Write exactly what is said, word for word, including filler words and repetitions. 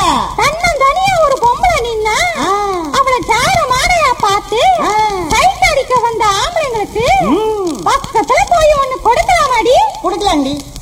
தன்னந்தனியா ஒரு பொம்பளை நின்னா அவளை சார மாடையா பார்த்து சைட் அடிக்க வந்த ஆம்பளைங்களுக்கு பக்கத்துல போய் ஒண்ணு கொடுக்கலாமாடி? கொடுக்கலாண்டி.